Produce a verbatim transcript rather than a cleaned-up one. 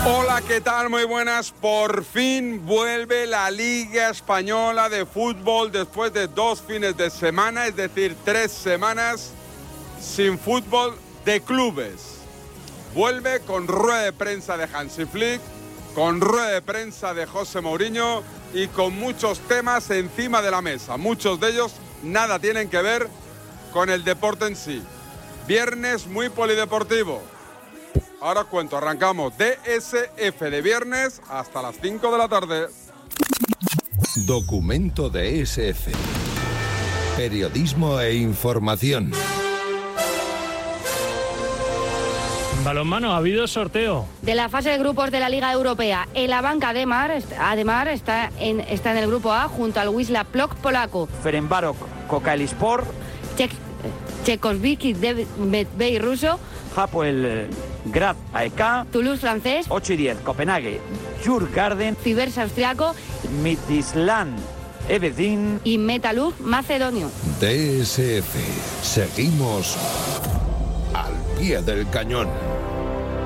Hola, ¿qué tal? Muy buenas. Por fin vuelve la Liga Española de Fútbol después de dos fines de semana, es decir, tres semanas sin fútbol de clubes. Vuelve con rueda de prensa de Hansi Flick, con rueda de prensa de José Mourinho y con muchos temas encima de la mesa. Muchos de ellos nada tienen que ver con el deporte en sí. Viernes muy polideportivo. Ahora os cuento, arrancamos D S F de viernes hasta las cinco de la tarde. Documento D S F. Periodismo e información. Balonmano, ha habido sorteo. De la fase de grupos de la Liga Europea, el Abanca Ademar, Ademar está, en, está en el grupo A junto al Wisła Płock polaco. Ferencvárosz Kocaelispor. Chekhoviki Medvey ruso. Hapoel Grad A E K. Toulouse francés. ocho y diez Copenhague Djurgården. Cibers austriaco. Midtjylland Evedin. Y Metalurg macedonio. D S F. Seguimos al pie del cañón.